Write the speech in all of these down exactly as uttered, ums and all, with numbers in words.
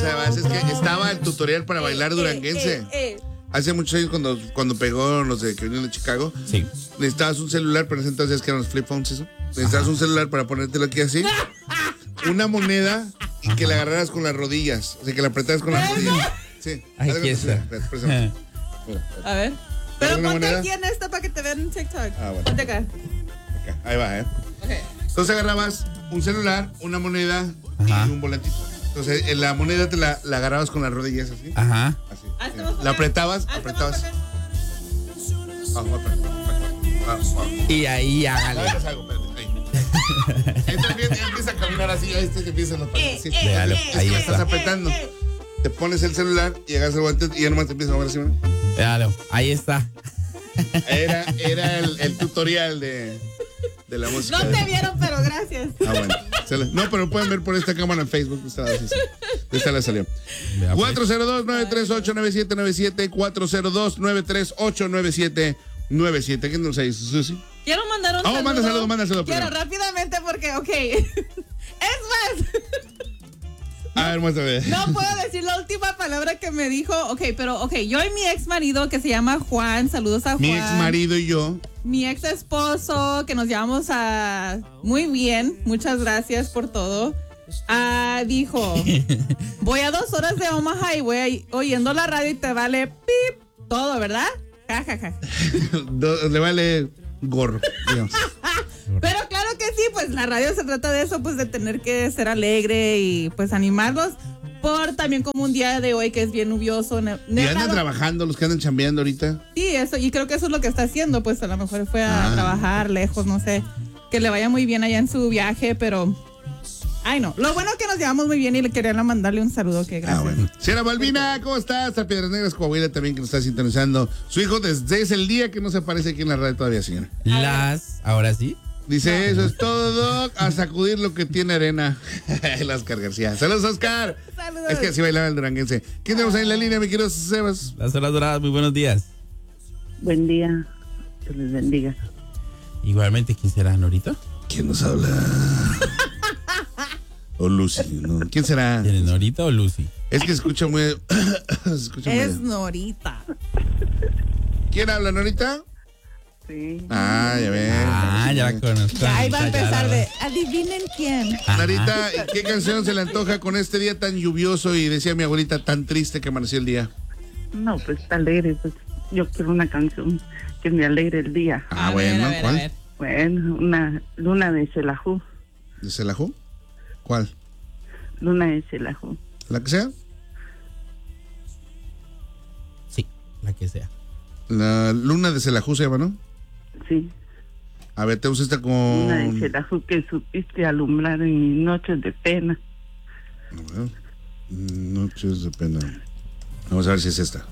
además es que estaba el tutorial para bailar duranguense. Eh, eh, eh. Hace muchos años cuando, cuando pegó los de que vinieron de Chicago. Sí. Necesitabas un celular, pero en ese entonces que eran los flip phones, eso. Necesitabas Ajá. un celular para ponértelo aquí así. Una moneda y Ajá. que la agarraras con las rodillas. O sea, que la apretaras con las rodillas. Sí. Ay, ¿qué es eso? A ver. Pero ponte aquí en esta para que te vean en TikTok. Ah, bueno. Ponte acá. acá. Ahí va, ¿eh? Ok. Entonces agarrabas un celular, una moneda Ajá. y un volantito. Entonces en la moneda te la, la agarrabas con las rodillas así. Ajá. Así. La apretabas, apretabas. Ah, ah, ah. Y ahí hágale. Entonces empieza a caminar así, ahí este que empieza a notar. Eh, sí. eh, Déjalo, eh, ahí eh, estás está. apretando. Te pones el celular y agarras el guante y ya nomás te empiezas a mover así. Déjalo, ahí está. Era, era el, el tutorial de, de la música. No te vieron, pero gracias. Ah, bueno. No, pero pueden ver por esta cámara en Facebook. Esta, sí, sí. esta le salió. cuatro cero dos, nueve tres ocho, nueve siete nueve siete cuatro cero dos, nueve tres ocho, nueve siete nueve siete. ¿Qué nos dice, Susi? Quiero mandar un oh, saludo. manda saludo, manda saludo. Quiero primero. rápidamente porque, ok. Es más. A ver, muéstrame. No puedo decir la última palabra que me dijo. Ok, pero ok, yo y mi ex marido que se llama Juan, saludos a Juan. Mi ex marido y yo. Mi ex esposo, que nos llevamos a muy bien. Muchas gracias por todo. Ah, dijo, voy a dos horas de Omaha y voy a, oyendo la radio y te vale pip todo, ¿verdad? Ja, ja, ja. Le vale gorro, digamos. Pero claro que sí, pues la radio se trata de eso, pues de tener que ser alegre y pues animarlos por también como un día de hoy que es bien lluvioso. Ne- y andan trabajando, los que andan chambeando ahorita. Sí, eso, y creo que eso es lo que está haciendo, pues a lo mejor fue a ah. trabajar lejos, no sé, que le vaya muy bien allá en su viaje, pero... Ay, no. Lo bueno es que nos llevamos muy bien y le quería mandarle un saludo. Que gracias. Ah, bueno. Señora Balbina, ¿cómo estás? A Piedras Negras, Coahuila también que nos está sintonizando. Su hijo desde el día que no se aparece aquí en la radio todavía, señora. Las, ahora sí. Dice, no. Eso es todo, Doc. A sacudir lo que tiene arena. El Oscar García. Saludos, Oscar. Saludos. Es que así bailaba el duranguense. ¿Quién tenemos ahí en la línea, mi querido Sebas? Las horas doradas, muy buenos días. Buen día. Que les bendiga. Igualmente, ¿quién será, Norito? ¿Quién nos habla? O Lucy, ¿no? ¿Quién será? ¿Quién es, Norita o Lucy? Es que se escucha muy... se escucha es muy... Norita. ¿Quién habla, Norita? Sí. Ah, ya ves. Ah, ya la conozco. Ya ahí va a empezar de... Adivinen quién. Ajá. Norita, ¿qué canción se le antoja con este día tan lluvioso y decía mi abuelita tan triste que amaneció el día? No, pues está alegre. Pues yo quiero una canción que me alegre el día. Ah, a bueno, ver, a ver, ¿cuál? a ver. Bueno, una luna de Xelajú. ¿De Xelajú? ¿Cuál? Luna de Xelajú. ¿La que sea? Sí, la que sea. La luna de Xelajú se llama, ¿no? Sí. A ver, te usa esta con... Luna de Xelajú que supiste alumbrar en mis noches de pena. A ver. Noches de pena. Vamos a ver si es esta.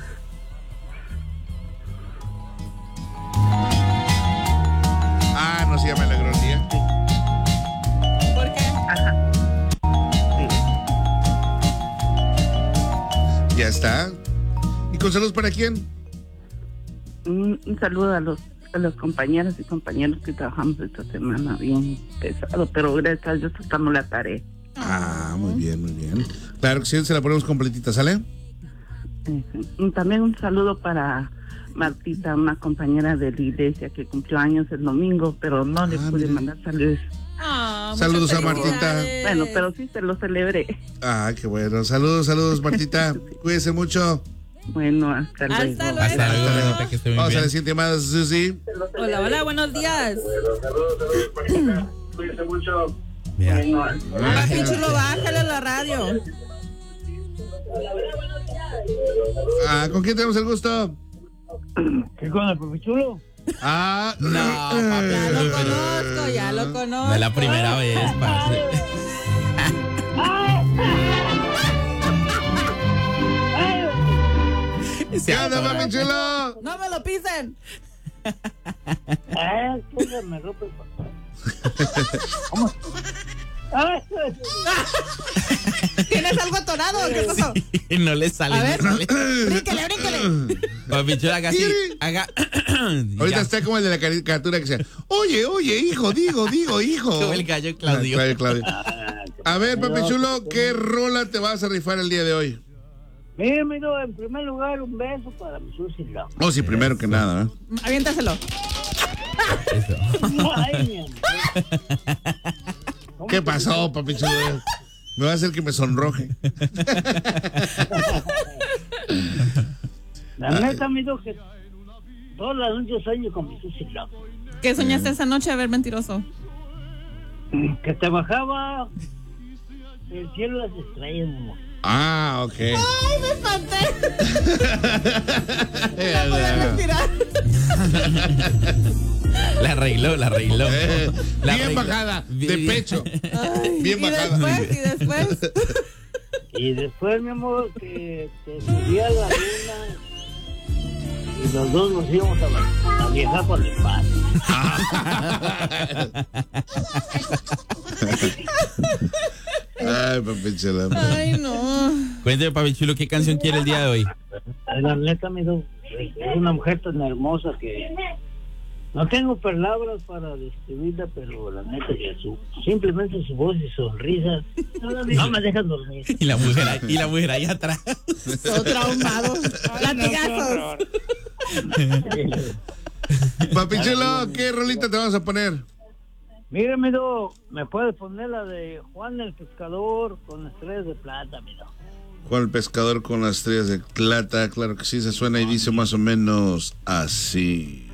Ah, no, sí, ya me alegró el día. ¿Por qué? Ajá. Sí. Ya está. ¿Y con saludos para quién? Un, un saludo a los a los compañeros y compañeros que trabajamos esta semana bien pesado, pero gracias a Dios sacamos la tarea. Ah, muy bien, muy bien. Claro que sí, se la ponemos completita, ¿sale? Uh-huh. También un saludo para Martita, una compañera de la iglesia que cumplió años el domingo, pero no le ah, pude mire. mandar saludos. Oh, saludos a Martita. Bueno, pero sí se lo celebré. Ah, qué bueno. Saludos, saludos, Martita. Cuídese mucho. Bueno, hasta luego. Hasta luego. Hasta luego, Norita, que esté muy Vamos bien. a la siguiente llamada, Susi. Hola, hola, buenos días. Saludos, saludos, Martita. Cuídese mucho. Mira. Hola, Pichulo, bájale la radio. Ah, ¿con quién tenemos el gusto? ¿Qué con el Papichulo? Ah, No, papi, Ya lo pero- conozco, ya lo conozco. No es la primera vez, parce. ¿Qué onda, papi chulo? No me lo pisen. Ah, me rompe el ¿Cómo? ¿Tienes algo atorado? ¿Qué pasó? Sí, no le sale. A ver. no sale. Brínquele, brínquele. Papi chulo, haga así. Haga. Ahorita Ya. está como el de la caricatura que sea, oye, oye, hijo, digo, digo, hijo. Como el gallo Claudio. Ah, Claudio, Claudio. Ah, qué A ver, papi chulo, ¿qué rola te vas a rifar el día de hoy? Mira, mira, en primer lugar, un beso para mi Susi Love. Oh, sí, primero que nada, ¿eh? Aviéntaselo. Eso. Ay, mi amor. ¿Qué pasó, papi chulo? Me va a hacer que me sonroje. La neta, amigo, que todas las noches sueño con mi Susi Love. ¿Qué soñaste esa noche? A ver, mentiroso. Que te bajaba del cielo las estrellas, mi amor. Ah, ok. ¡Ay, me espanté! No podía respirar. La arregló, la arregló. Eh, La bien arregló. bajada, de Bien. pecho. Ay, Bien y bajada. después, y después. Y después, mi amor, que te subía la luna y los dos nos íbamos a, a viajar por el espacio. Ay, papi chulo. Ay, no. Cuénteme, papi chulo, ¿qué canción quiere el día de hoy? La neta, amigo, es una mujer tan hermosa que no tengo palabras para describirla, pero la neta que su, simplemente su voz y sonrisa no me dejan dormir. Y la mujer, ahí- y la mujer ahí atrás. Todo traumado. Latigazos. Papi chulo, ¿qué rolita te vamos a poner? Mira, amigo, me puedes poner la de Juan el Pescador con estrellas de plata, amigo. Juan el Pescador con las estrellas de plata, claro que sí, se suena y dice más o menos así.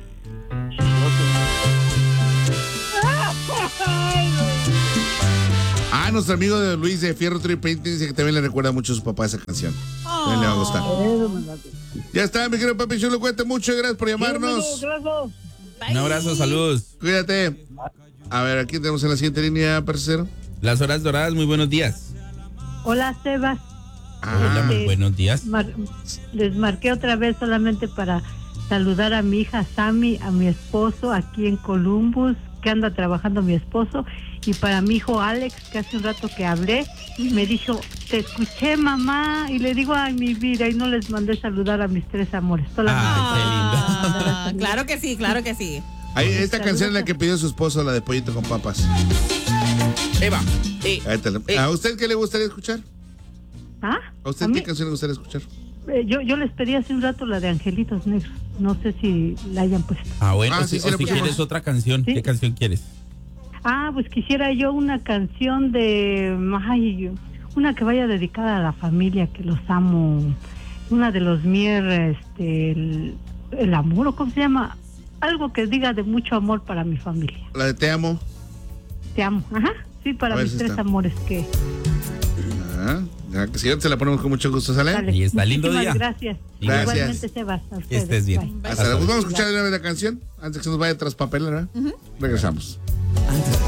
Ah, nuestro amigo de Luis de Fierro Tree Painting dice que también le recuerda mucho a su papá esa canción. También le va a gustar. Ya está, mi querido papi chulo, cuídate mucho, gracias por llamarnos. Un abrazo, saludos. Cuídate. A ver, aquí tenemos en la siguiente línea, parcero. Las horas doradas, muy buenos días. Hola, Sebas. Hola, muy Eh, buenos días. Mar- les marqué otra vez solamente para saludar a mi hija Sammy, a mi esposo aquí en Columbus, que anda trabajando mi esposo, y para mi hijo Alex, que hace un rato que hablé, y me dijo, te escuché, mamá, y le digo, ay, mi vida, y no les mandé saludar a mis tres amores. Solamente Ah, claro que sí, claro que sí. Ahí, esta canción es la que pidió su esposo, la de Pollito con Papas. Eva. Eh, Ahí te la- eh. ¿A usted qué le gustaría escuchar? ¿Ah? ¿A usted ¿A qué mí? canción le gustaría escuchar? Eh, yo, yo les pedí hace un rato la de Angelitos Negros. No sé si la hayan puesto. Ah, bueno, Ah, o sí, si, sí, o la si pusimos. quieres otra canción, Sí. ¿qué canción quieres? Ah, pues quisiera yo una canción de... Ay, una que vaya dedicada a la familia, que los amo. Una de los Mier, este, el, el amor, ¿o cómo se llama? Algo que diga de mucho amor para mi familia. La de Te Amo. Te amo. Ajá, sí, para A ver mis si tres está. amores que... Ah, ya que si se la ponemos con mucho gusto, ¿sale? Dale. Y está lindo Muchísimas día. Gracias. Gracias. Igualmente, Sebas. A Que ustedes. estés bien. Bye. Hasta luego. Vamos a escuchar de nuevo la canción antes que se nos vaya tras papel, ¿verdad? Regresamos.